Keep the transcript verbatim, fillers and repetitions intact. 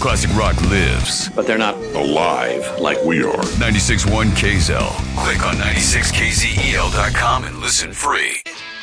Classic rock lives. But they're not alive like we are. ninety-six point one K Z L. Click on ninety-six K Z E L dot com and listen free.